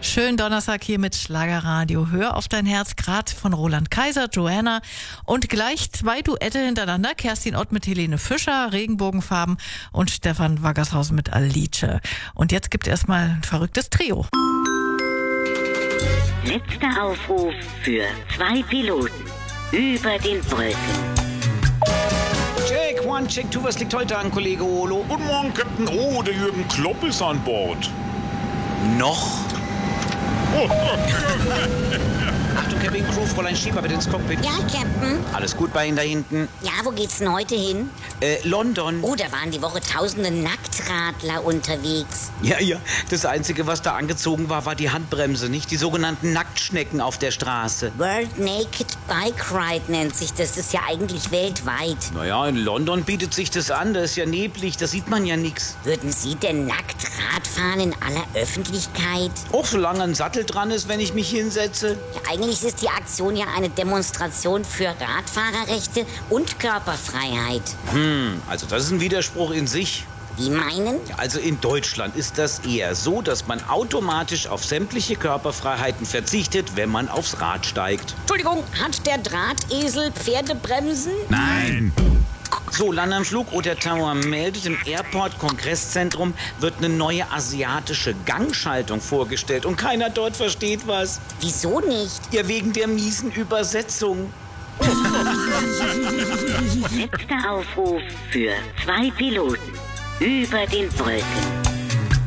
Schönen Donnerstag hier mit Schlagerradio. Hör auf dein Herz, grad von Roland Kaiser, Joanna und gleich 2 Duette hintereinander. Kerstin Ott mit Helene Fischer, Regenbogenfarben und Stefan Waggershausen mit Alice. Und jetzt gibt es erstmal ein verrücktes Trio. Letzter Aufruf für 2 Piloten über den Wolken. Check, 1, check 2, was liegt heute an, Kollege Olo? Guten Morgen, Captain. Oh, der Jürgen Klopp ist an Bord. Noch? Achtung, Cabin Crew, Fräulein Schieber, bitte ins Cockpit. Ja, Captain. Alles gut bei Ihnen da hinten? Ja, wo geht's denn heute hin? London. Oh, da waren die Woche tausende Nacktradler unterwegs. Ja, das Einzige, was da angezogen war, war die Handbremse, nicht? Die sogenannten Nacktschnecken auf der Straße. World Naked Bike Ride nennt sich das. Das ist ja eigentlich weltweit. Naja, in London bietet sich das an, da ist ja neblig, da sieht man ja nichts. Würden Sie denn nackt Radfahren in aller Öffentlichkeit? Auch solange ein Sattel dran ist, wenn ich mich hinsetze. Ja, eigentlich ist die Aktion ja eine Demonstration für Radfahrerrechte und Körperfreiheit. Also das ist ein Widerspruch in sich. Wie meinen? Also in Deutschland ist das eher so, dass man automatisch auf sämtliche Körperfreiheiten verzichtet, wenn man aufs Rad steigt. Entschuldigung, hat der Drahtesel Pferdebremsen? Nein. So, London Flugoder Tower meldet, im Airport-Kongresszentrum wird eine neue asiatische Gangschaltung vorgestellt und keiner dort versteht was. Wieso nicht? Ja, wegen der miesen Übersetzung. Letzter Aufruf für 2 Piloten über den Wolken.